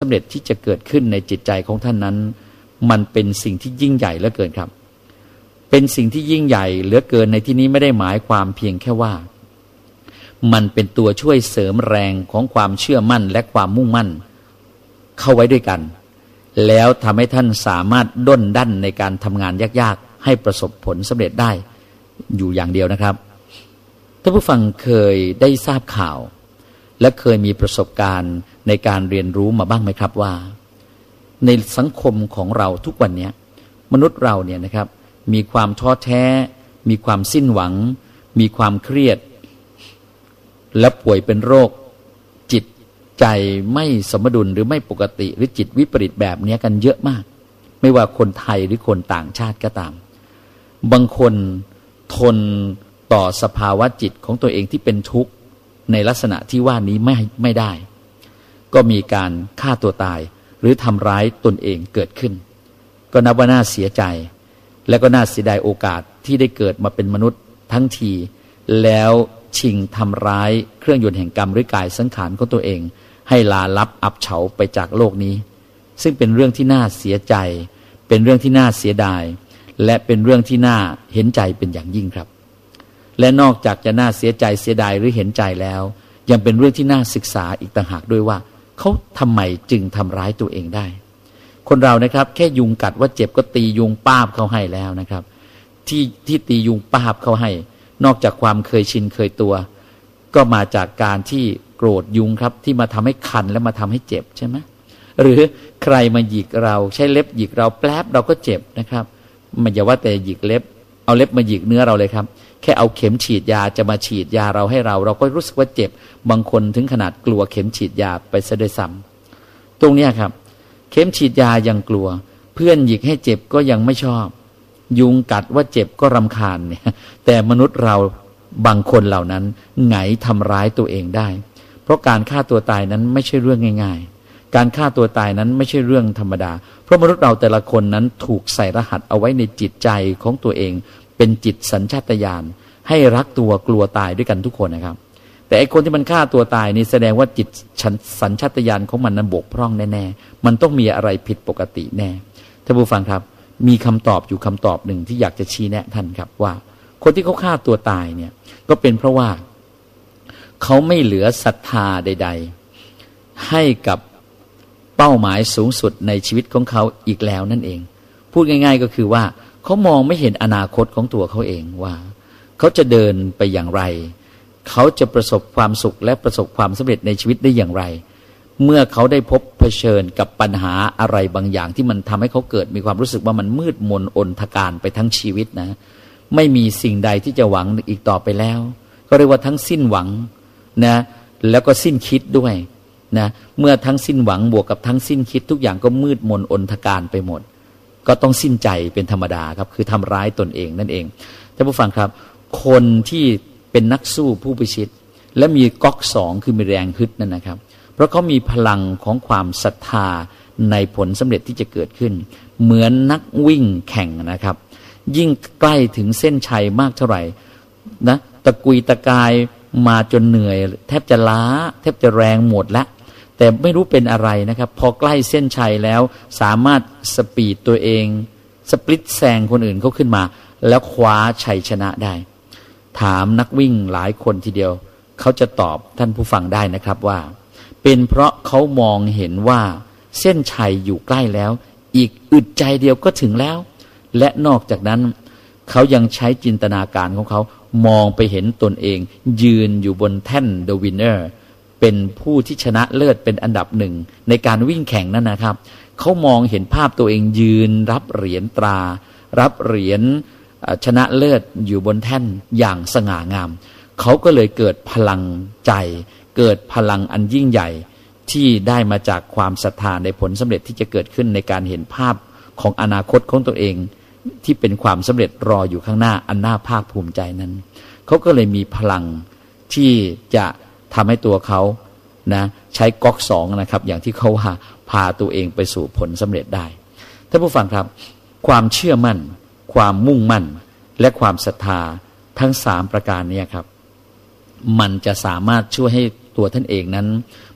ำเร็จที่จะเกิดขึ้นในจิตใจของท่านนั้นมันเป็นสิ่งที่ยิ่งใหญ่เหลือเกินครับเป็นสิ่งที่ยิ่งใหญ่เหลือเกินในที่นี้ไม่ได้หมายความเพียงแค่ว่ามันเป็นตัวช่วยเสริมแรงของความเชื่อมั่นและความมุ่งมั่นเข้าไว้ด้วยกันแล้วทำให้ท่านสามารถด้นดั้นในการทำงานยากๆให้ประสบผลสำเร็จได้อยู่อย่างเดียวนะครับท่านผู้ฟังเคยได้ทราบข่าวและเคยมีประสบการณ์ในการเรียนรู้มาบ้างไหมครับว่าในสังคมของเราทุกวันนี้มนุษย์เราเนี่ยนะครับมีความท้อแท้มีความสิ้นหวังมีความเครียดและป่วยเป็นโรคจิตใจไม่สมดุลหรือไม่ปกติหรือจิตวิปริตแบบนี้กันเยอะมากไม่ว่าคนไทยหรือคนต่างชาติก็ตามบางคนทนต่อสภาวะจิตของตัวเองที่เป็นทุกข์ในลักษณะที่ว่านี้ไม่ได้ก็มีการฆ่าตัวตายหรือทำร้ายตนเองเกิดขึ้นก็นับว่าน่าเสียใจและก็น่าเสียดายโอกาสที่ได้เกิดมาเป็นมนุษย์ทั้งทีแล้วชิงทำร้ายเครื่องยนต์แห่งกรรมหรือกายสังขารของตัวเองให้ลาลับอับเฉาไปจากโลกนี้ซึ่งเป็นเรื่องที่น่าเสียใจเป็นเรื่องที่น่าเสียดายและเป็นเรื่องที่น่าเห็นใจเป็นอย่างยิ่งครับและนอกจากจะน่าเสียใจเสียดายหรือเห็นใจแล้วยังเป็นเรื่องที่น่าศึกษาอีกต่างหากด้วยว่าเขาทำไมจึงทำร้ายตัวเองได้คนเรานะครับแค่ยุงกัดว่าเจ็บก็ตียุงป้าบเขาให้แล้วนะครับที่ตียุงป้าบเขาให้นอกจากความเคยชินเคยตัวก็มาจากการที่โกรธยุงครับที่มาทำให้คันและมาทำให้เจ็บใช่ไหมหรือใครมาหยิกเราใช้เล็บหยิกเราแป๊บเราก็เจ็บนะครับมันอย่าว่าแต่หยิกเล็บเอาเล็บมาหยิกเนื้อเราเลยครับแค่เอาเข็มฉีดยาจะมาฉีดยาเราให้เราก็รู้สึกว่าเจ็บบางคนถึงขนาดกลัวเข็มฉีดยาไปซะด้วยซ้ำตรงนี้ครับเข็มฉีดยายังกลัวเพื่อนหยิกให้เจ็บก็ยังไม่ชอบยุงกัดว่าเจ็บก็รำคาญเนี่ยแต่มนุษย์เราบางคนเหล่านั้นไงทำร้ายตัวเองได้เพราะการฆ่าตัวตายนั้นไม่ใช่เรื่องง่ายๆการฆ่าตัวตายนั้นไม่ใช่เรื่องธรรมดาเพราะมนุษย์เราแต่ละคนนั้นถูกใส่รหัสเอาไว้ในจิตใจของตัวเองเป็นจิตสัญชาตญาณให้รักตัวกลัวตายด้วยกันทุกคนนะครับแต่ไอ้คนที่มันฆ่าตัวตายนี่แสดงว่าจิตสัญชาตญาณของมันนั้นบกพร่องแน่ๆมันต้องมีอะไรผิดปกติแน่ท่านผู้ฟังครับมีคำตอบอยู่คำตอบหนึ่งที่อยากจะชี้แนะท่านครับว่าคนที่เขาฆ่าตัวตายเนี่ยก็เป็นเพราะว่าเขาไม่เหลือศรัทธาใดๆให้กับเป้าหมายสูงสุดในชีวิตของเขาอีกแล้วนั่นเองพูดง่ายๆก็คือว่าเขามองไม่เห็นอนาคตของตัวเขาเองว่าเขาจะเดินไปอย่างไรเขาจะประสบความสุขและประสบความสำเร็จในชีวิตได้อย่างไรเมื่อเขาได้พบเผชิญกับปัญหาอะไรบางอย่างที่มันทำให้เขาเกิดมีความรู้สึกว่ามันมืดมนอนทการไปทั้งชีวิตนะไม่มีสิ่งใดที่จะหวังอีกต่อไปแล้วก็เรียกว่าทั้งสิ้นหวังนะแล้วก็สิ้นคิดด้วยนะเมื่อทั้งสิ้นหวังบวกกับทั้งสิ้นคิดทุกอย่างก็มืดมนอนทการไปหมดก็ต้องสิ้นใจเป็นธรรมดาครับคือทำร้ายตนเองนั่นเองท่านผู้ฟังครับคนที่เป็นนักสู้ผู้พิชิตและมีก๊อกสองคือมีแรงฮึดนั่นนะครับเพราะเขามีพลังของความศรัทธาในผลสำเร็จที่จะเกิดขึ้นเหมือนนักวิ่งแข่งนะครับยิ่งใกล้ถึงเส้นชัยมากเท่าไหร่นะตะกุยตะกายมาจนเหนื่อยแทบจะล้าแทบจะแรงหมดแล้วแต่ไม่รู้เป็นอะไรนะครับพอใกล้เส้นชัยแล้วสามารถสปีดตัวเองสปลิตแซงคนอื่นเขาขึ้นมาแล้วคว้าชัยชนะได้ถามนักวิ่งหลายคนทีเดียวเขาจะตอบท่านผู้ฟังได้นะครับว่าเป็นเพราะเขามองเห็นว่าเส้นชัยอยู่ใกล้แล้วอีกอึดใจเดียวก็ถึงแล้วและนอกจากนั้นเขายังใช้จินตนาการของเขามองไปเห็นตนเองยืนอยู่บนแท่น The Winner เป็นผู้ที่ชนะเลิศเป็นอันดับหนึ่งในการวิ่งแข่งนั่นนะครับเขามองเห็นภาพตัวเองยืนรับเหรียญตรารับเหรียญชนะเลิศอยู่บนแท่นอย่างสง่างามเขาก็เลยเกิดพลังใจเกิดพลังอันยิ่งใหญ่ที่ได้มาจากความศรัทธาในผลสำเร็จที่จะเกิดขึ้นในการเห็นภาพของอนาคตของตัวเองที่เป็นความสำเร็จรออยู่ข้างหน้าอันน่าภาคภูมิใจนั้นเขาก็เลยมีพลังที่จะทำให้ตัวเขานะใช้ก๊อกสองนะครับอย่างที่เขาว่าพาตัวเองไปสู่ผลสำเร็จได้ท่านผู้ฟังครับความเชื่อมั่นความมุ่งมั่นและความศรัทธาทั้ง3ประการนี้ครับมันจะสามารถช่วยให้ตัวท่านเองนั้น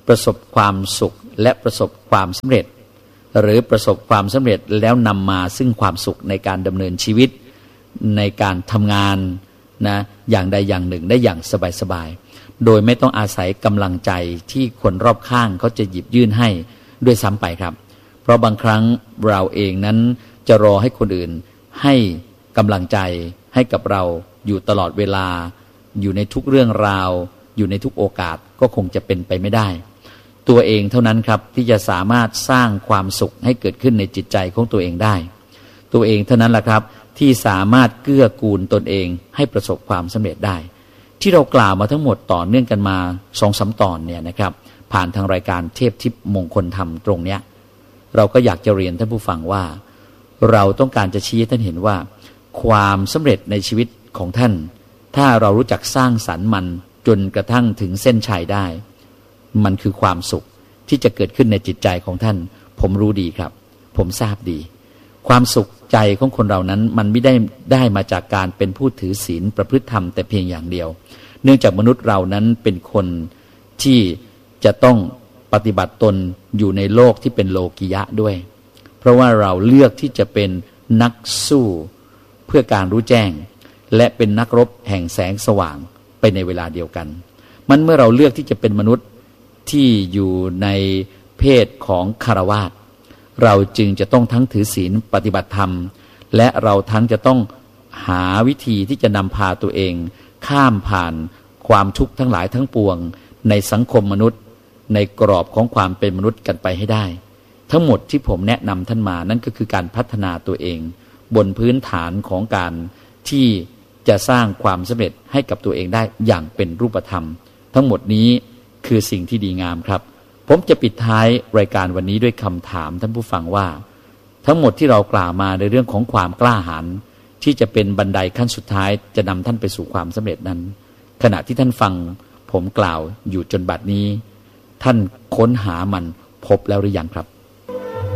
ประสบความสุขและประสบความสำเร็จหรือประสบความสำเร็จแล้วนำมาซึ่งความสุขในการดำเนินชีวิตในการทำงานนะอย่างใดอย่างหนึ่งได้อย่างสบายๆโดยไม่ต้องอาศัยกำลังใจที่คนรอบข้างเขาจะหยิบยื่นให้ด้วยซ้ำไปครับเพราะบางครั้งเราเองนั้นจะรอให้คนอื่นให้กำลังใจให้กับเราอยู่ตลอดเวลาอยู่ในทุกเรื่องราวอยู่ในทุกโอกาสก็คงจะเป็นไปไม่ได้ตัวเองเท่านั้นครับที่จะสามารถสร้างความสุขให้เกิดขึ้นในจิตใจของตัวเองได้ตัวเองเท่านั้นแหละครับที่สามารถเกื้อกูลตนเองให้ประสบความสำเร็จได้ที่เรากล่าวมาทั้งหมดต่อเนื่องกันมา 2-3 ตอนเนี่ยนะครับผ่านทางรายการเทพทิพย์มงคลธรรมตรงเนี้ยเราก็อยากจะเรียนท่านผู้ฟังว่าเราต้องการจะชี้ให้ท่านเห็นว่าความสำเร็จในชีวิตของท่านถ้าเรารู้จักสร้างสรรค์มันจนกระทั่งถึงเส้นชัยได้มันคือความสุขที่จะเกิดขึ้นในจิตใจของท่านผมรู้ดีครับผมทราบดีความสุขใจของคนเรานั้นมันไม่ได้มาจากการเป็นผู้ถือศีลประพฤติธรรมแต่เพียงอย่างเดียวเนื่องจากมนุษย์เรานั้นเป็นคนที่จะต้องปฏิบัติตนอยู่ในโลกที่เป็นโลกิยะด้วยเพราะว่าเราเลือกที่จะเป็นนักสู้เพื่อการรู้แจ้งและเป็นนักรบแห่งแสงสว่างไปในเวลาเดียวกันมันเมื่อเราเลือกที่จะเป็นมนุษย์ที่อยู่ในเพศของคฤหัสถ์เราจึงจะต้องทั้งถือศีลปฏิบัติธรรมและเราทั้งจะต้องหาวิธีที่จะนำพาตัวเองข้ามผ่านความทุกข์ทั้งหลายทั้งปวงในสังคมมนุษย์ในกรอบของความเป็นมนุษย์กันไปให้ได้ทั้งหมดที่ผมแนะนำท่านมานั่นก็คือการพัฒนาตัวเองบนพื้นฐานของการที่จะสร้างความสำเร็จให้กับตัวเองได้อย่างเป็นรูปธรรมทั้งหมดนี้คือสิ่งที่ดีงามครับผมจะปิดท้ายรายการวันนี้ด้วยคำถามท่านผู้ฟังว่าทั้งหมดที่เรากล่าวมาในเรื่องของความกล้าหาญที่จะเป็นบันไดขั้นสุดท้ายจะนำท่านไปสู่ความสำเร็จนั้นขณะที่ท่านฟังผมกล่าวอยู่จนบัดนี้ท่านค้นหามันพบแล้วหรือยังครับ